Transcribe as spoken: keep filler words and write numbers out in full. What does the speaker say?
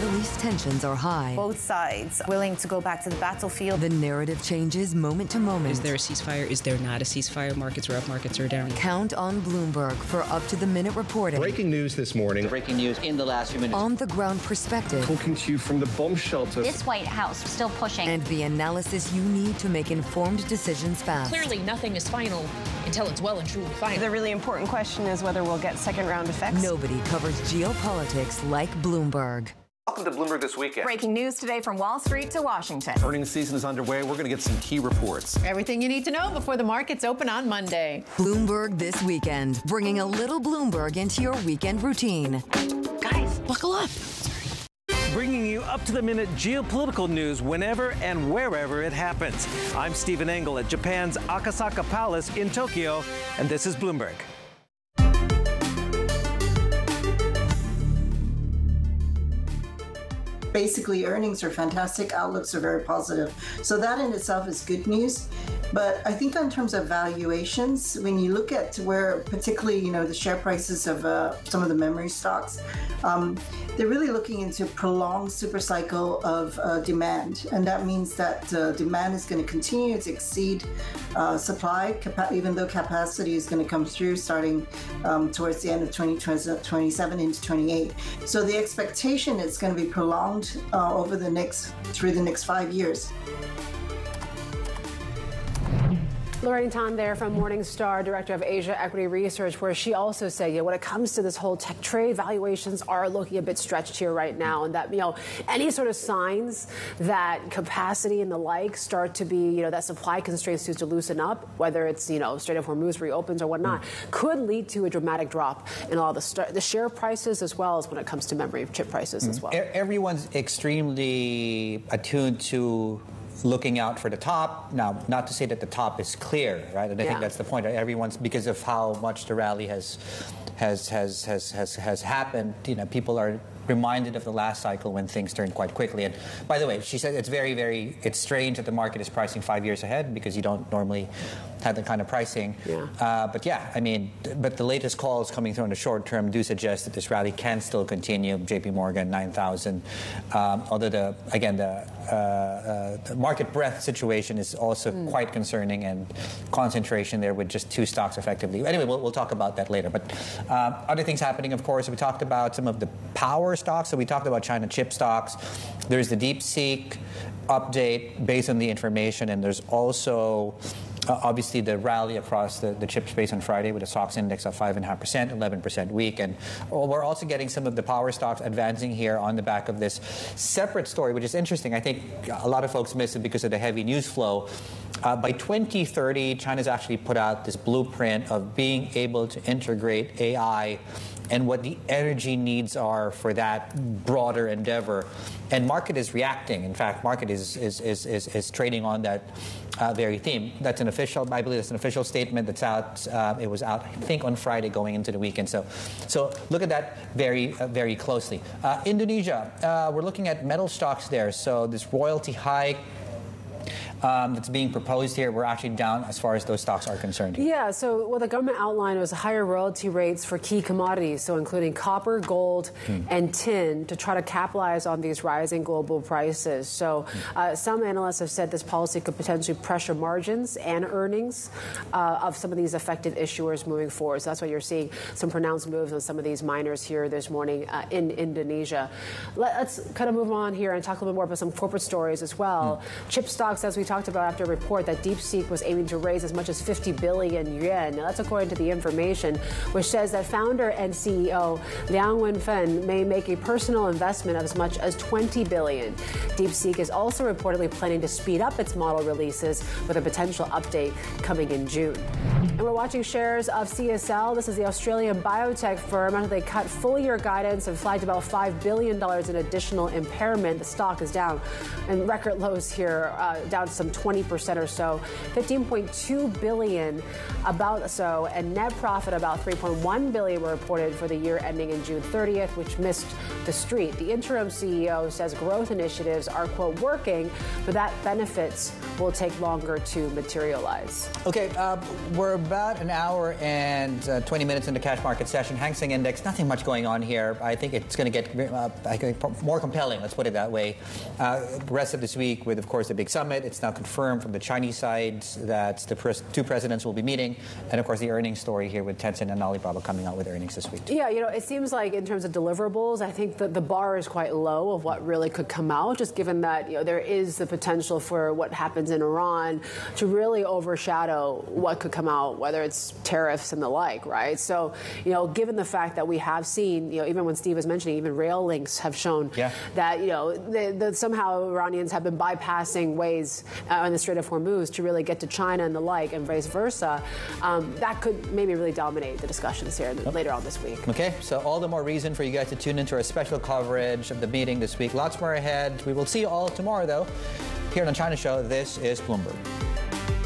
Middle East tensions are high. Both sides willing to go back to the battlefield. The narrative changes moment to moment. Is there a ceasefire? Is there not a ceasefire? Markets are up, markets are down. Count on Bloomberg for up-to-the-minute reporting. Breaking news this morning. Breaking news in the last few minutes. On-the-ground perspective. Talking to you from the bomb shelter. This White House still pushing. And the analysis you need to make informed decisions fast. Clearly, nothing is final until it's well and truly final. The really important question is whether we'll get second-round effects. Nobody covers geopolitics like Bloomberg. Welcome to Bloomberg This Weekend. Breaking news today from Wall Street to Washington. Earnings season is underway. We're going to get some key reports. Everything you need to know before the markets open on Monday. Bloomberg This Weekend, bringing a little Bloomberg into your weekend routine. Guys, buckle up. Bringing you up-to-the-minute geopolitical news whenever and wherever it happens. I'm Stephen Engel at Japan's Akasaka Palace in Tokyo, and this is Bloomberg. Basically, earnings are fantastic, outlooks are very positive. So that in itself is good news. But I think in terms of valuations, when you look at where particularly, you know, the share prices of uh, some of the memory stocks, um, they're really looking into prolonged super cycle of uh, demand. And that means that uh, demand is going to continue to exceed uh, supply, even though capacity is going to come through starting um, towards the end of twenty twenty-seven into twenty-eight. So the expectation is going to be prolonged Uh, over the next, through the next five years. Lorraine Tan there from Morningstar, Director of Asia Equity Research, where she also said, you know, when it comes to this whole tech trade, valuations are looking a bit stretched here right now, and that, you know, any sort of signs that capacity and the like start to be, you know, that supply constraints to loosen up, whether it's, you know, Strait of Hormuz reopens or whatnot, mm. could lead to a dramatic drop in all the, st- the share prices as well as when it comes to memory chip prices mm. as well. Everyone's extremely attuned to looking out for the top. Now, not to say that the top is clear, right? And I yeah. think that's the point. Everyone's, because of how much the rally has has has has has, has happened, you know, people are reminded of the last cycle when things turned quite quickly. And by the way, she said it's very, very, it's strange that the market is pricing five years ahead because you don't normally have that kind of pricing. Yeah. Uh, but yeah, I mean, but the latest calls coming through in the short term do suggest that this rally can still continue. J P Morgan, nine thousand. Um, although, the again, the, uh, uh, the market breadth situation is also mm. quite concerning, and concentration there with just two stocks effectively. Anyway, we'll, we'll talk about that later. But uh, other things happening, of course, we talked about some of the power stocks. So we talked about China chip stocks. There's the DeepSeek update based on the information, and there's also uh, obviously the rally across the, the chip space on Friday with the S O X index of five point five percent, eleven percent weak. And we're also getting some of the power stocks advancing here on the back of this separate story, which is interesting. I think a lot of folks miss it because of the heavy news flow. Uh, by twenty thirty, China's actually put out this blueprint of being able to integrate A I and what the energy needs are for that broader endeavor. And market is reacting. In fact, market is is is is, is trading on that uh, very theme. That's an official, I believe that's an official statement that's out. Uh, it was out, I think, on Friday going into the weekend. So so look at that very, uh, very closely. Uh, Indonesia, uh, we're looking at metal stocks there. So this royalty hike Um, that's being proposed here, we're actually down as far as those stocks are concerned. Yeah, so what the government outlined was higher royalty rates for key commodities, so including copper, gold, hmm. and tin, to try to capitalize on these rising global prices. So uh, some analysts have said this policy could potentially pressure margins and earnings uh, of some of these affected issuers moving forward. So that's why you're seeing some pronounced moves on some of these miners here this morning uh, in Indonesia. Let's kind of move on here and talk a little bit more about some corporate stories as well. Hmm. Chip stocks, as we talked about after a report that DeepSeek was aiming to raise as much as fifty billion yuan. Now, that's according to the information, which says that founder and C E O Liang Wenfen may make a personal investment of as much as twenty billion. DeepSeek is also reportedly planning to speed up its model releases with a potential update coming in June. And we're watching shares of C S L. This is the Australian biotech firm. After they cut full-year guidance and flagged about five billion dollars in additional impairment, the stock is down in record lows here, uh, down some twenty percent or so, fifteen point two billion dollars about so, and net profit about three point one billion dollars were reported for the year ending in June thirtieth, which missed the street. The interim C E O says growth initiatives are, quote, working, but that benefits will take longer to materialize. Okay, uh, we're about an hour and uh, twenty minutes into cash market session. Hang Seng Index, nothing much going on here. I think it's going to get uh, I think more compelling, let's put it that way. Uh, the rest of this week with, of course, the big summit. It's now confirmed from the Chinese side that the pres- two presidents will be meeting. And, of course, the earnings story here with Tencent and Alibaba coming out with earnings this week. Yeah, you know, it seems like in terms of deliverables, I think that the bar is quite low of what really could come out, just given that, you know, there is the potential for what happens in Iran to really overshadow what could come out, whether it's tariffs and the like, right? So, you know, given the fact that we have seen, you know, even when Steve was mentioning, even rail links have shown yeah. that, you know, the, the, somehow Iranians have been bypassing ways uh, on the Strait of Hormuz to really get to China and the like, and vice versa. Um, that could maybe really dominate the discussions here yep. later on this week. Okay, so all the more reason for you guys to tune into our special coverage of the meeting this week. Lots more ahead. We will see you all tomorrow, though. Here on the China Show, this is Bloomberg.